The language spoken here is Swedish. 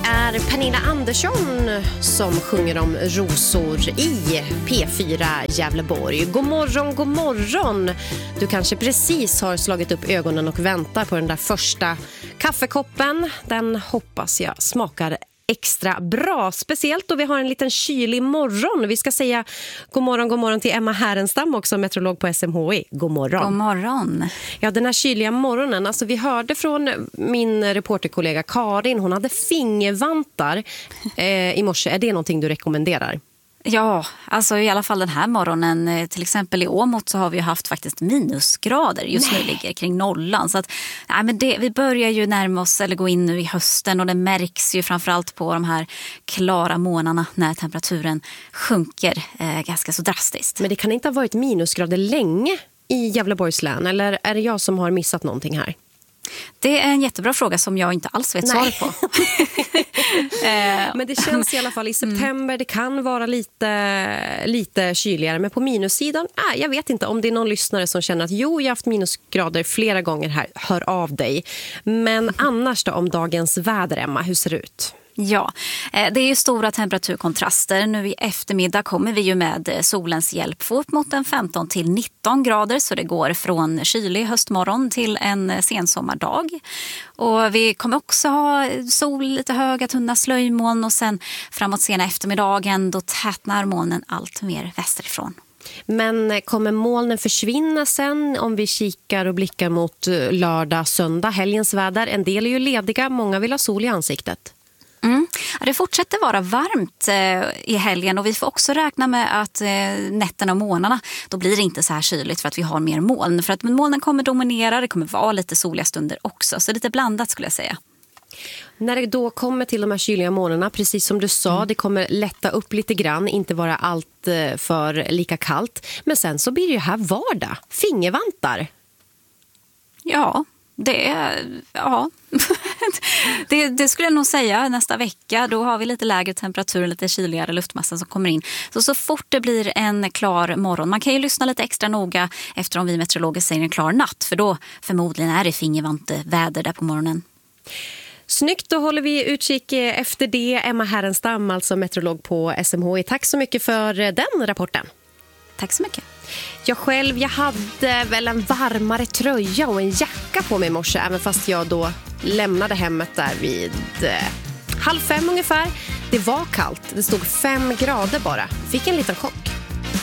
är Pernilla Andersson som sjunger om rosor i P4 Gävleborg. God morgon, god morgon. Du kanske precis har slagit upp ögonen och väntar på den där första kaffekoppen. Den hoppas jag smakar extra bra, speciellt då vi har en liten kylig morgon. Vi ska säga god morgon till Emma Härenstam också, meteorolog på SMHI. God morgon. God morgon. Ja, den här kyliga morgonen, alltså vi hörde från min reporterkollega Karin, hon hade fingervantar i morse. Är det någonting du rekommenderar? Ja, alltså i alla fall den här morgonen, till exempel i Åmåt så har vi haft faktiskt minusgrader. Just nu ligger kring nollan. Så att, men vi börjar ju närma oss eller gå in nu i hösten och det märks ju framförallt på de här klara månaderna när temperaturen sjunker ganska så drastiskt. Men det kan inte ha varit minusgrader länge i Gävleborgs län, eller är det jag som har missat någonting här? Det är en jättebra fråga som jag inte alls vet svaret på. Men det känns i alla fall i september, det kan vara lite kyligare. Men på minussidan, jag vet inte om det är någon lyssnare som känner att jag har haft minusgrader flera gånger här, hör av dig. Men annars då om dagens väder, Emma, hur ser det ut? Ja, det är ju stora temperaturkontraster. Nu i eftermiddag kommer vi ju med solens hjälp få upp mot en 15 till 19 grader. Så det går från kylig höstmorgon till en sensommardag. Och vi kommer också ha sol, lite höga tunna slöjmoln. Och sen framåt sena eftermiddagen då tätnar molnen allt mer västerifrån. Men kommer molnen försvinna sen om vi kikar och blickar mot lördag, söndag, helgens väder? En del är ju lediga, många vill ha sol i ansiktet. Det fortsätter vara varmt i helgen och vi får också räkna med att nätterna och månaderna då blir det inte så här kyligt för att vi har mer moln. För att molnen kommer dominera, det kommer vara lite soliga stunder också. Så lite blandat skulle jag säga. När det då kommer till de här kyliga månaderna, precis som du sa, det kommer lätta upp lite grann, inte vara allt för lika kallt. Men sen så blir det ju här vardag, fingervantar. Ja. Det skulle jag nog säga nästa vecka. Då har vi lite lägre temperatur, lite kyligare luftmassa som kommer in. Så fort det blir en klar morgon. Man kan ju lyssna lite extra noga efter om vi meteorologer säger en klar natt. För då förmodligen är det fingervanteväder där på morgonen. Snyggt, då håller vi utkik efter det. Emma Härenstam, alltså meteorolog på SMHI. Tack så mycket för den rapporten. Tack så mycket. Jag hade väl en varmare tröja och en jacka på mig i morse, även fast jag då lämnade hemmet där vid 4:30 ungefär. Det var kallt, det stod 5 grader bara. Fick en liten chock.